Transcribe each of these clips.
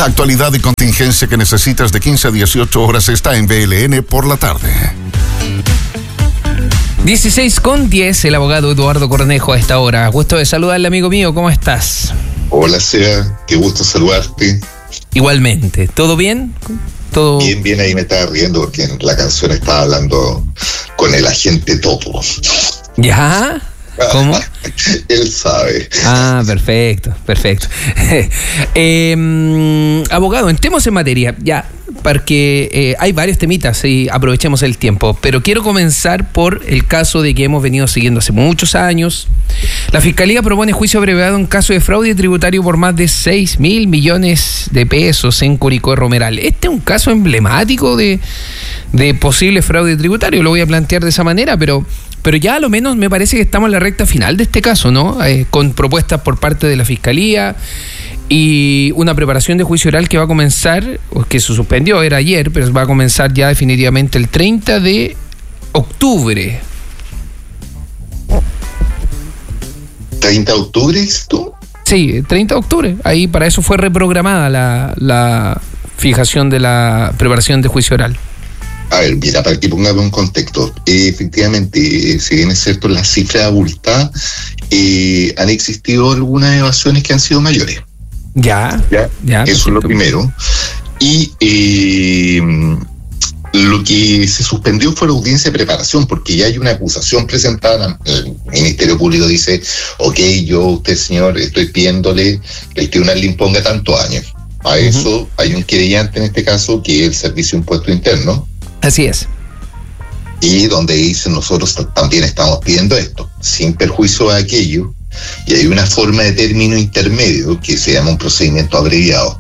La actualidad y contingencia que necesitas de 15 a 18 horas está en BLN por la tarde. 16:10, el abogado Eduardo Cornejo a esta hora. Gusto de saludarle, amigo mío, ¿cómo estás? Hola, Seba, qué gusto saludarte. Igualmente, ¿todo bien? ¿Todo bien, ahí me estaba riendo porque en la canción estaba hablando con el agente Topo. ¿Ya? ¿Cómo? Él sabe. Ah, perfecto. Abogado, entremos en materia, ya, porque hay varios temitas y aprovechemos el tiempo, pero quiero comenzar por el caso de que hemos venido siguiendo hace muchos años. La Fiscalía propone juicio abreviado en caso de fraude tributario por más de 6.000 millones de pesos en Curicó y Romeral. Este es un caso emblemático de posible fraude tributario, lo voy a plantear de esa manera, pero ya a lo menos me parece que estamos en la recta final de este caso, ¿no? Con propuestas por parte de la Fiscalía y una preparación de juicio oral que va a comenzar, que se suspendió, era ayer, pero va a comenzar ya definitivamente el 30 de octubre. ¿30 de octubre, dices tú? Sí, 30 de octubre. Ahí para eso fue reprogramada la fijación de la preparación de juicio oral. A ver, mira, para que pongamos un contexto, efectivamente, si bien es cierto las cifras abultadas, han existido algunas evasiones que han sido mayores. Ya. Eso es lo primero. Y lo que se suspendió fue la audiencia de preparación, porque ya hay una acusación presentada. El Ministerio Público dice, usted, señor, estoy pidiéndole que el tribunal le imponga tantos años. A eso hay un querellante en este caso, que es el Servicio de Impuesto Interno. Así es. Y donde dicen, nosotros también estamos pidiendo esto, sin perjuicio de aquello, y hay una forma de término intermedio que se llama un procedimiento abreviado.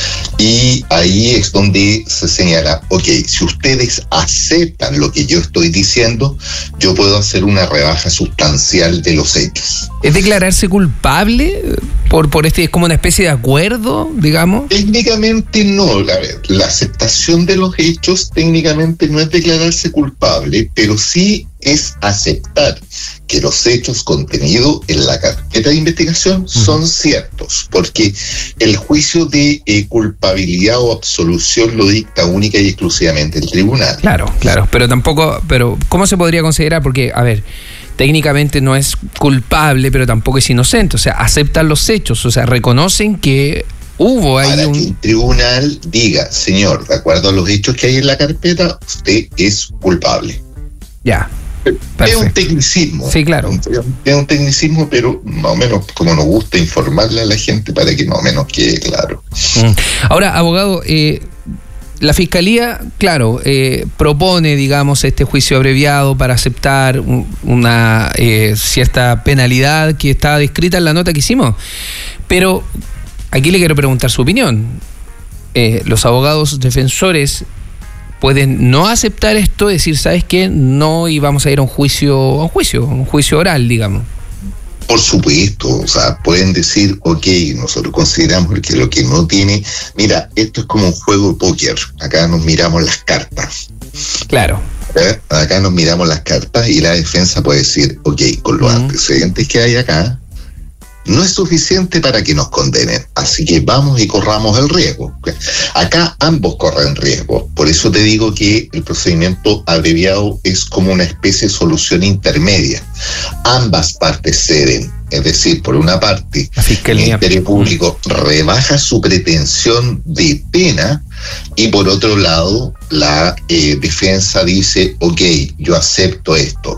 Y ahí es donde se señala, si ustedes aceptan lo que yo estoy diciendo, yo puedo hacer una rebaja sustancial de los hechos. ¿Es declararse culpable por este, es como una especie de acuerdo, digamos? Técnicamente no, la aceptación de los hechos técnicamente no es declararse culpable, pero sí es aceptar que los hechos contenidos en la carpeta de investigación son ciertos, porque el juicio de culpabilidad o absolución lo dicta única y exclusivamente el tribunal. Claro, pero ¿cómo se podría considerar? Porque, a ver, técnicamente no es culpable, pero tampoco es inocente, o sea, aceptan los hechos, o sea, reconocen que hubo ahí para que el tribunal diga, señor, de acuerdo a los hechos que hay en la carpeta, usted es culpable. Ya. Perfecto. Es un tecnicismo. Sí, claro. Es un tecnicismo, pero más o menos como nos gusta informarle a la gente para que más o menos quede claro. Ahora, abogado, la Fiscalía, propone, digamos, este juicio abreviado para aceptar una cierta penalidad que estaba descrita en la nota que hicimos. Pero aquí le quiero preguntar su opinión. Los abogados defensores pueden no aceptar esto, decir, ¿sabes qué? No, y vamos a ir a un juicio oral, digamos. Por supuesto, o sea, pueden decir, nosotros consideramos que lo que no tiene, mira, esto es como un juego de póker, acá nos miramos las cartas. Claro. Acá nos miramos las cartas y la defensa puede decir, con los antecedentes que hay acá, no es suficiente para que nos condenen, así que vamos y corramos el riesgo. Acá ambos corren riesgo, por eso te digo que el procedimiento abreviado es como una especie de solución intermedia. Ambas partes ceden, es decir, por una parte, el Ministerio Público rebaja su pretensión de pena y por otro lado, la defensa dice, yo acepto esto.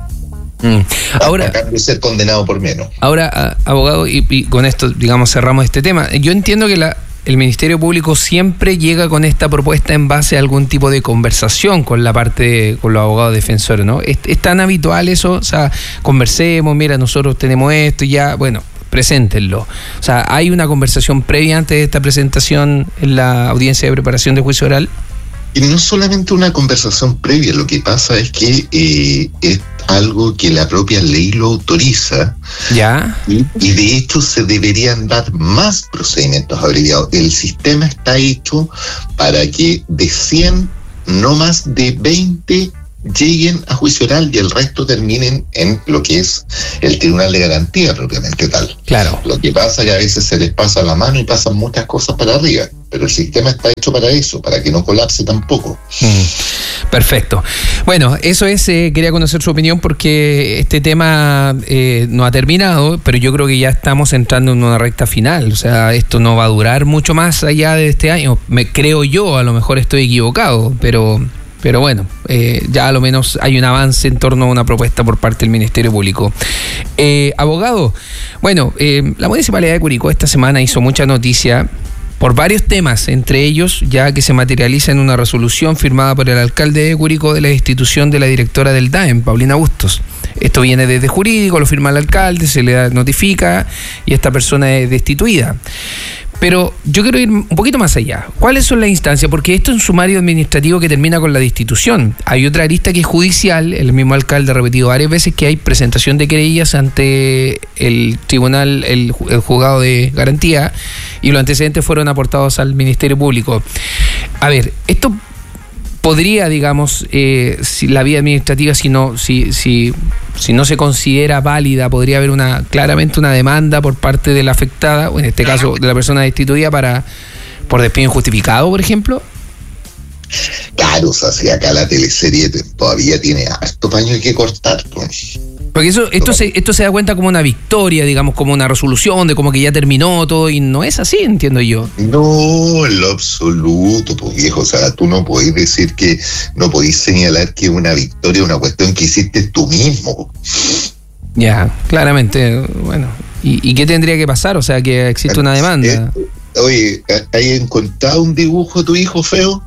Ahora, a cambio de ser condenado por menos. Ahora, abogado, y con esto, digamos, cerramos este tema. Yo entiendo que el Ministerio Público siempre llega con esta propuesta en base a algún tipo de conversación con la parte, con los abogados defensores, ¿no? ¿Es tan habitual eso? O sea, conversemos, mira, nosotros tenemos esto y ya, bueno, preséntenlo. O sea, ¿hay una conversación previa antes de esta presentación en la audiencia de preparación de juicio oral? Y no solamente una conversación previa, lo que pasa es que es algo que la propia ley lo autoriza. Ya. Y de hecho se deberían dar más procedimientos abreviados. El sistema está hecho para que de 100, no más de 20 lleguen a juicio oral y el resto terminen en lo que es el Tribunal de Garantía propiamente tal. Claro. Lo que pasa es que a veces se les pasa la mano y pasan muchas cosas para arriba. pero el sistema está hecho para eso, para que no colapse tampoco. Perfecto. Bueno, eso es, quería conocer su opinión porque este tema no ha terminado, pero yo creo que ya estamos entrando en una recta final. O sea, esto no va a durar mucho más allá de este año. Creo yo, a lo mejor estoy equivocado, pero bueno, ya a lo menos hay un avance en torno a una propuesta por parte del Ministerio Público. Abogado, bueno, la Municipalidad de Curicó esta semana hizo mucha noticia por varios temas, entre ellos ya que se materializa en una resolución firmada por el alcalde de Curicó de la destitución de la directora del DAEM, Paulina Bustos. Esto viene desde jurídico, lo firma el alcalde, se le notifica y esta persona es destituida. Pero yo quiero ir un poquito más allá. ¿Cuáles son las instancias? Porque esto es un sumario administrativo que termina con la destitución. Hay otra arista que es judicial. El mismo alcalde ha repetido varias veces que hay presentación de querellas ante el tribunal, el juzgado de garantía, y los antecedentes fueron aportados al Ministerio Público. A ver, esto podría, digamos, si la vía administrativa, si no se considera válida, podría haber claramente una demanda por parte de la afectada, o en este caso de la persona destituida, por despido injustificado, por ejemplo. Claro, o sea, si acá la teleserie todavía tiene harto paño que cortar, pues. Porque esto se da cuenta como una victoria, digamos, como una resolución de como que ya terminó todo, y no es así, entiendo yo. No, en lo absoluto, pues viejo, o sea, tú no podés decir que, no podés señalar que es una victoria, una cuestión que hiciste tú mismo. Ya, claramente, bueno. ¿Y qué tendría que pasar? O sea, que existe una demanda. Oye, ¿has encontrado un dibujo de tu hijo feo?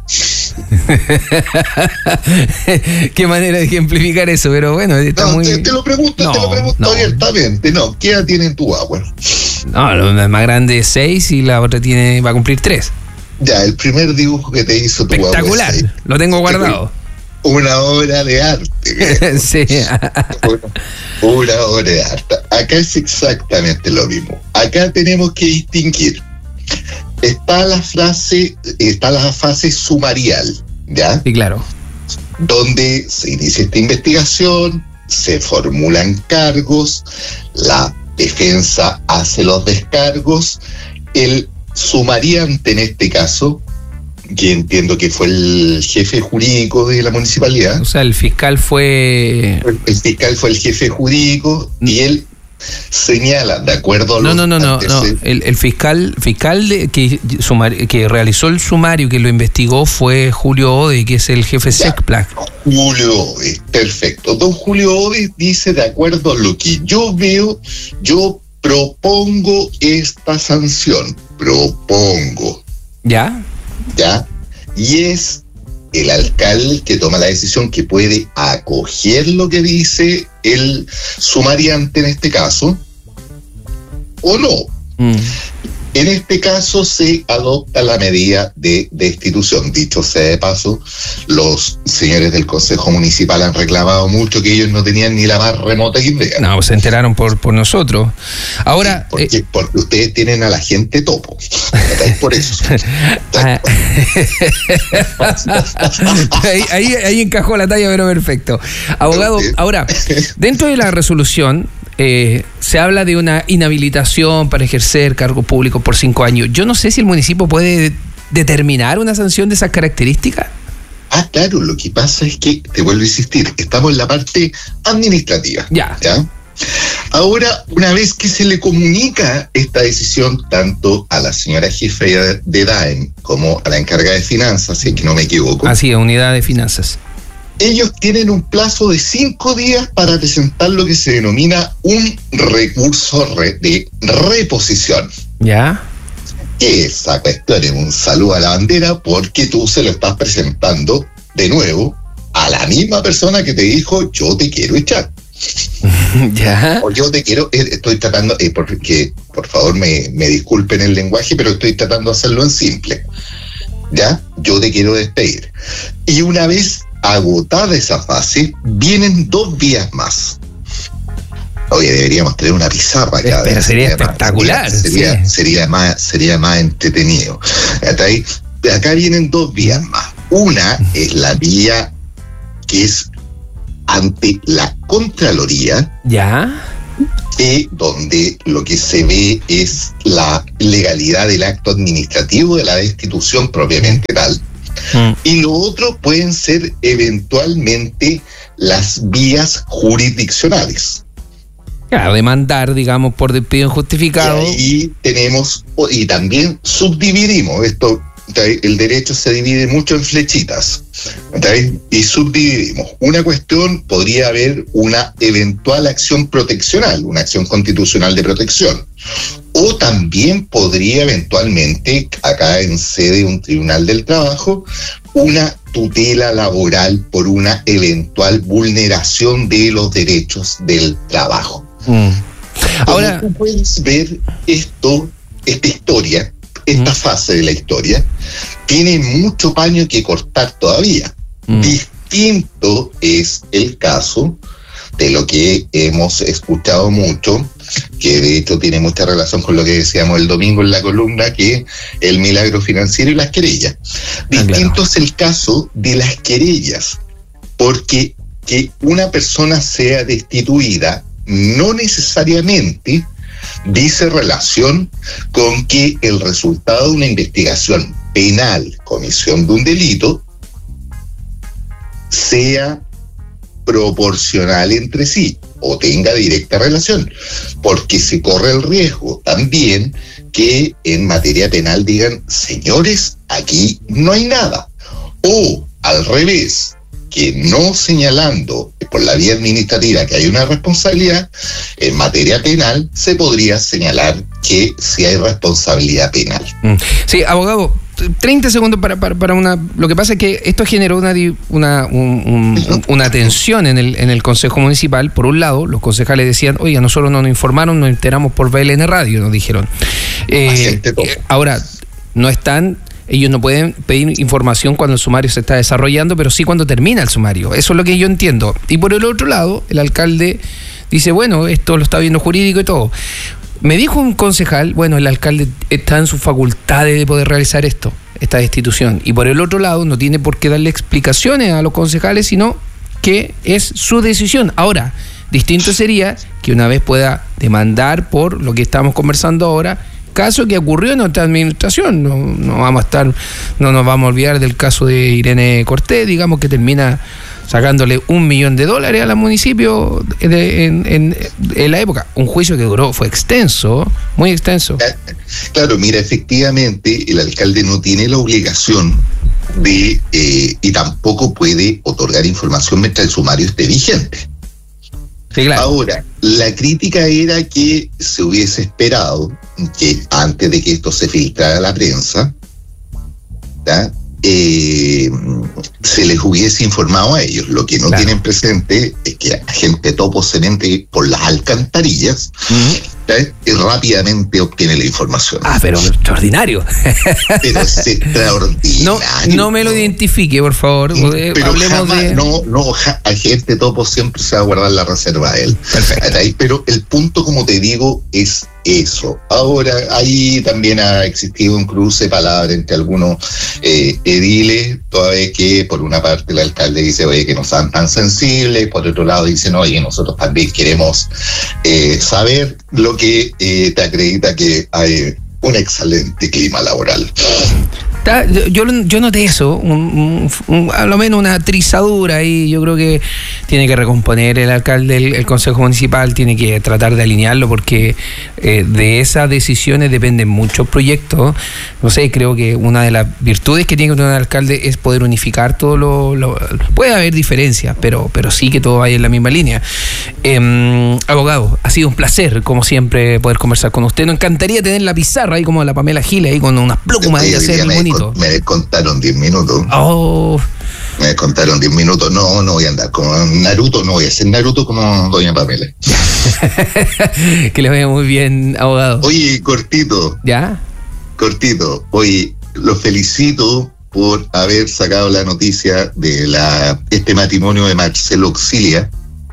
Qué manera de ejemplificar eso, pero bueno, está no, muy... te lo pregunto abiertamente. No, ¿qué edad tiene tu agua? No, la más grande es 6 y la otra va a cumplir 3. Ya, el primer dibujo que te hizo tu agua. Espectacular, lo tengo guardado. Una obra de arte. Sí. Una obra de arte. Acá es exactamente lo mismo. Acá tenemos que distinguir. Está la fase sumarial, ¿ya? Sí, claro. Donde se inicia esta investigación, se formulan cargos, la defensa hace los descargos, el sumariante en este caso, que entiendo que fue el jefe jurídico de la municipalidad. O sea, el fiscal fue... El fiscal fue el jefe jurídico y él señala, de acuerdo a los... No. El fiscal que realizó el sumario, que lo investigó, fue Julio Ode, que es el jefe SECPLAC. Julio Ode, perfecto. Don Julio Ode dice, de acuerdo a lo que yo veo, yo propongo esta sanción. Propongo. ¿Ya? Y es el alcalde que toma la decisión, que puede acoger lo que dice el sumariante en este caso, o no. En este caso se adopta la medida de destitución. Dicho sea de paso, los señores del Consejo Municipal han reclamado mucho que ellos no tenían ni la más remota idea. No, se enteraron por nosotros. Ahora... Porque ustedes tienen a la gente topo. Por eso. ahí encajó la talla, pero perfecto. Abogado, ahora, dentro de la resolución... se habla de una inhabilitación para ejercer cargos públicos por 5 años. Yo no sé si el municipio puede determinar una sanción de esas características. Claro, lo que pasa es que, te vuelvo a insistir, estamos en la parte administrativa. ¿Ya? Ahora, una vez que se le comunica esta decisión tanto a la señora jefe de DAEM como a la encargada de finanzas, si es que no me equivoco. Así es, unidad de finanzas. Ellos tienen un plazo de 5 días para presentar lo que se denomina un recurso de reposición. ¿Ya? Esa cuestión es un saludo a la bandera, porque tú se lo estás presentando de nuevo a la misma persona que te dijo, yo te quiero echar. ¿Ya? O yo te quiero, estoy tratando, porque por favor me disculpen el lenguaje, pero estoy tratando de hacerlo en simple. ¿Ya? Yo te quiero despedir. Y una vez agotada esa fase, vienen 2 vías más. Oye, deberíamos tener una pizarra acá. Pero sería espectacular. Sería más entretenido. Acá vienen 2 vías más. Una es la vía que es ante la Contraloría. ¿Ya? donde lo que se ve es la legalidad del acto administrativo de la destitución propiamente tal. Y lo otro pueden ser eventualmente las vías jurisdiccionales. Claro, demandar, digamos, por despido injustificado. Y ahí tenemos, y también subdividimos esto. El derecho se divide mucho en flechitas, y subdividimos. Una cuestión, podría haber una eventual acción proteccional, una acción constitucional de protección, o también podría eventualmente, acá en sede de un tribunal del trabajo, una tutela laboral por una eventual vulneración de los derechos del trabajo. Ahora, como tú puedes ver esta historia, esta fase de la historia tiene mucho paño que cortar todavía. Distinto es el caso de lo que hemos escuchado mucho, que de hecho tiene mucha relación con lo que decíamos el domingo en la columna, que el milagro financiero y las querellas. Distinto es el caso de las querellas, porque que una persona sea destituida no necesariamente dice relación con que el resultado de una investigación penal, comisión de un delito, sea proporcional entre sí o tenga directa relación, porque se corre el riesgo también que en materia penal digan, señores, aquí no hay nada, o al revés, que no señalando por la vía administrativa que hay una responsabilidad, en materia penal se podría señalar que sí hay responsabilidad penal. Sí, abogado, 30 segundos para una... Lo que pasa es que esto generó una tensión en el Consejo Municipal. Por un lado, los concejales decían, oiga, nosotros no nos informaron, nos enteramos por BLN Radio, nos dijeron. Ahora, no están... Ellos no pueden pedir información cuando el sumario se está desarrollando, pero sí cuando termina el sumario. Eso es lo que yo entiendo. Y por el otro lado, el alcalde dice, bueno, esto lo está viendo jurídico y todo. Me dijo un concejal, bueno, el alcalde está en sus facultades de poder realizar esta destitución. Y por el otro lado, no tiene por qué darle explicaciones a los concejales, sino que es su decisión. Ahora, distinto sería que una vez pueda demandar por lo que estamos conversando ahora, caso que ocurrió en nuestra administración. No nos vamos a olvidar del caso de Irene Cortés, digamos, que termina sacándole $1 millón a la municipio en la época. Un juicio que fue extenso, muy extenso. Claro, mira, efectivamente el alcalde no tiene la obligación de y tampoco puede otorgar información mientras el sumario esté vigente. Sí, claro. Ahora, la crítica era que se hubiese esperado que antes de que esto se filtrara a la prensa, se les hubiese informado a ellos. Lo que no tienen presente es que agente topo se mete por las alcantarillas y rápidamente obtiene la información. Pero extraordinario. Pero es extraordinario. No me lo identifique, por favor. Pero hablemos agente topo siempre se va a guardar la reserva de él. Perfecto. Pero el punto, como te digo, es eso. Ahora, ahí también ha existido un cruce de palabras entre algunos ediles, toda vez que por una parte el alcalde dice, oye, que no sean tan sensibles, por otro lado dicen, oye, nosotros también queremos saber, lo que te acredita que hay un excelente clima laboral. Yo noté eso, a lo menos una trizadura ahí. Yo creo que tiene que recomponer el alcalde, el consejo municipal, tiene que tratar de alinearlo, porque de esas decisiones dependen muchos proyectos. No sé, creo que una de las virtudes que tiene que tener un alcalde es poder unificar todo puede haber diferencias, pero sí que todo vaya en la misma línea. Abogado, ha sido un placer, como siempre, poder conversar con usted. Nos encantaría tener la pizarra ahí como la Pamela Giles, ahí con unas plumas y hacer muy bonito. Me descontaron 10 minutos. Me descontaron 10 minutos. No voy a andar como Naruto, no voy a ser Naruto como doña Pamela. Que le vaya muy bien, abogado. Oye, cortito. ¿Ya? Cortito. Oye, los felicito por haber sacado la noticia de este matrimonio de Marcelo Auxilia.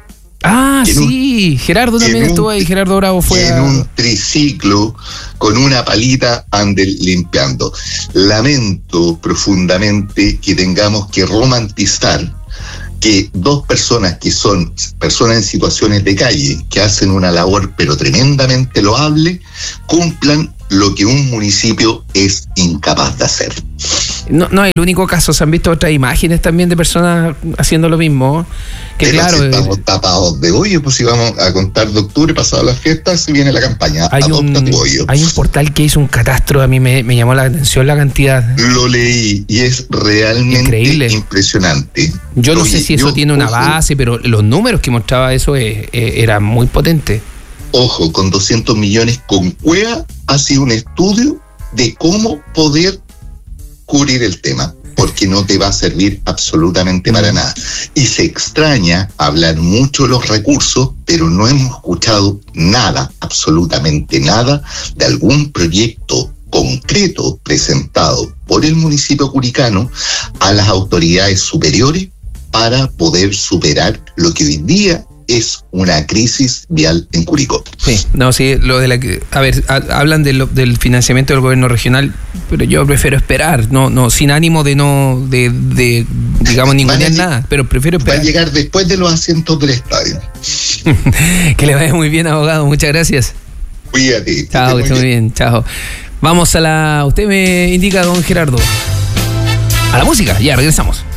Sí, Gerardo también estuvo ahí, Gerardo Bravo fue en un triciclo con una palita anden limpiando. Lamento profundamente que tengamos que romantizar que dos personas que son personas en situaciones de calle, que hacen una labor pero tremendamente loable, cumplan lo que un municipio es incapaz de hacer. No es el único caso, se han visto otras imágenes también de personas haciendo lo mismo. Que pero claro, si estamos tapados de hoyo, pues si vamos a contar de octubre, pasado las fiestas, se viene la campaña. Hay un portal que hizo un catastro, a mí me llamó la atención la cantidad. Lo leí y es realmente increíble, impresionante. Yo no sé si eso tiene una base, pero los números que mostraba eso eran muy potentes. Ojo, con 200 millones con CUEA ha sido un estudio de cómo poder cubrir el tema, porque no te va a servir absolutamente para nada. Y se extraña hablar mucho de los recursos, pero no hemos escuchado nada, absolutamente nada, de algún proyecto concreto presentado por el municipio curicano a las autoridades superiores para poder superar lo que hoy día es una crisis vial en Curicó. Sí, lo de hablan del financiamiento del gobierno regional, pero yo prefiero esperar, sin ánimo de digamos ningunear nada, pero prefiero esperar. Va a llegar después de los asientos del estadio. Que le vaya muy bien, abogado, muchas gracias. Cuídate. Chao, que esté muy bien, chao. Vamos usted me indica, don Gerardo, a la música, ya regresamos.